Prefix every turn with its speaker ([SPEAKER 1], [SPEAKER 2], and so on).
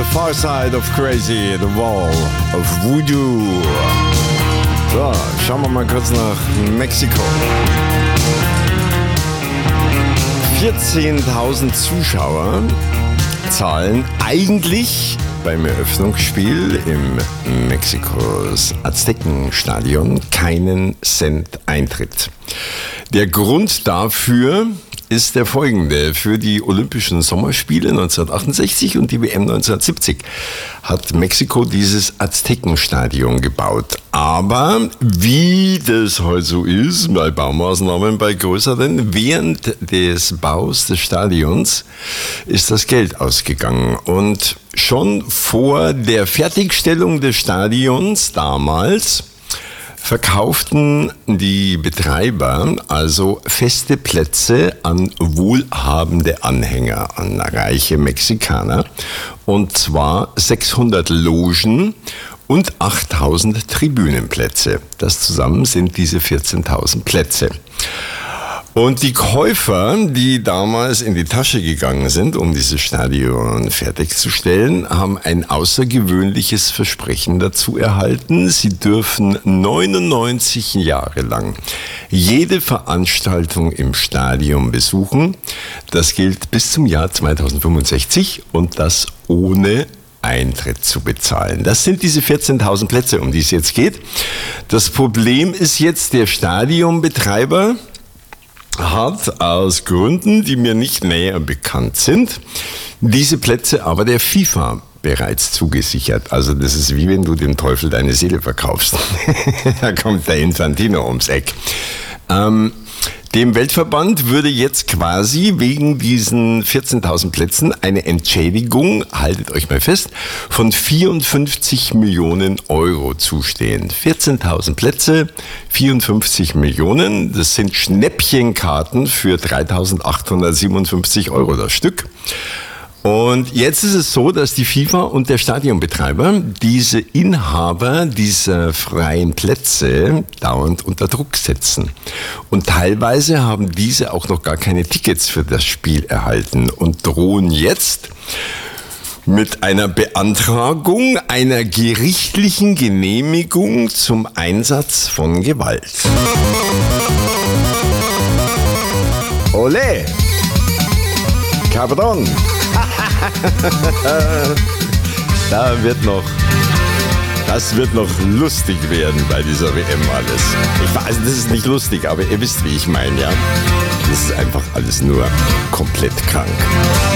[SPEAKER 1] The Far Side of Crazy, The Wall of Voodoo. So, schauen wir mal kurz nach Mexiko. 14.000 Zuschauer zahlen eigentlich beim Eröffnungsspiel im Mexikos Aztekenstadion keinen Cent Eintritt. Der Grund dafür ist der folgende. Für die Olympischen Sommerspiele 1968 und die WM 1970 hat Mexiko dieses Aztekenstadion gebaut. Aber wie das heute so ist, bei Baumaßnahmen bei größeren, während des Baus des Stadions ist das Geld ausgegangen. Und schon vor der Fertigstellung des Stadions damals verkauften die Betreiber also feste Plätze an wohlhabende Anhänger, an reiche Mexikaner, und zwar 600 Logen und 8.000 Tribünenplätze. Das zusammen sind diese 14.000 Plätze. Und die Käufer, die damals in die Tasche gegangen sind, um dieses Stadion fertigzustellen, haben ein außergewöhnliches Versprechen dazu erhalten. Sie dürfen 99 Jahre lang jede Veranstaltung im Stadion besuchen. Das gilt bis zum Jahr 2065 und das ohne Eintritt zu bezahlen. Das sind diese 14.000 Plätze, um die es jetzt geht. Das Problem ist jetzt, der Stadionbetreiber hat aus Gründen, die mir nicht näher bekannt sind, diese Plätze aber der FIFA bereits zugesichert. Also das ist wie wenn du dem Teufel deine Seele verkaufst. Da kommt der Infantino ums Eck. Dem Weltverband würde jetzt quasi wegen diesen 14.000 Plätzen eine Entschädigung, haltet euch mal fest, von 54 Millionen Euro zustehen. 14.000 Plätze, 54 Millionen, das sind Schnäppchenkarten für 3.857 Euro das Stück. Und jetzt ist es so, dass die FIFA und der Stadionbetreiber diese Inhaber dieser freien Plätze dauernd unter Druck setzen. Und teilweise haben diese auch noch gar keine Tickets für das Spiel erhalten und drohen jetzt mit einer Beantragung einer gerichtlichen Genehmigung zum Einsatz von Gewalt. Ole! Cabron! Das wird noch lustig werden bei dieser WM alles. Ich weiß, das ist nicht lustig, aber ihr wisst, wie ich meine, ja? Das ist einfach alles nur komplett krank.